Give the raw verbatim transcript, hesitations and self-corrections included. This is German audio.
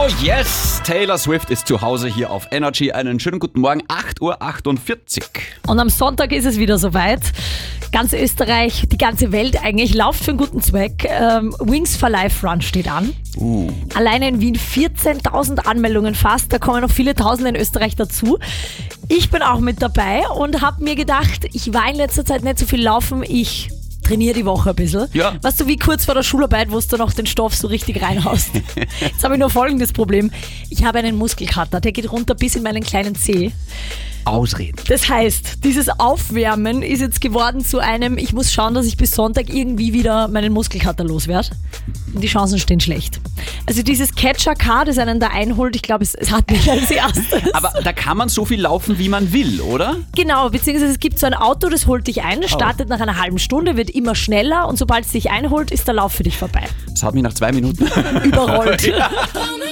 Oh yes, Taylor Swift ist zu Hause hier auf Energy. Einen schönen guten Morgen, acht Uhr achtundvierzig. Und am Sonntag ist es wieder soweit. Ganz Österreich, die ganze Welt eigentlich, lauft für einen guten Zweck. Ähm, Wings for Life Run steht an. Uh. Alleine in Wien vierzehntausend Anmeldungen fast. Da kommen noch viele Tausende in Österreich dazu. Ich bin auch mit dabei und habe mir gedacht, ich war in letzter Zeit nicht so viel laufen. Ich trainiere die Woche ein bisschen. Ja. Weißt du, wie kurz vor der Schularbeit, wo du noch den Stoff so richtig reinhaust. Jetzt habe ich nur folgendes Problem. Ich habe einen Muskelkater, der geht runter bis in meinen kleinen Zeh. Ausreden. Das heißt, dieses Aufwärmen ist jetzt geworden zu einem, ich muss schauen, dass ich bis Sonntag irgendwie wieder meinen Muskelkater loswerde. Und die Chancen stehen schlecht. Also dieses Catcher-Car, das einen da einholt, ich glaube, es, es hat mich als erstes. Aber da kann man so viel laufen, wie man will, oder? Genau, beziehungsweise es gibt so ein Auto, das holt dich ein, das startet nach einer halben Stunde, wird immer schneller und sobald es dich einholt, ist der Lauf für dich vorbei. Das hat mich nach zwei Minuten Überrollt. Ja.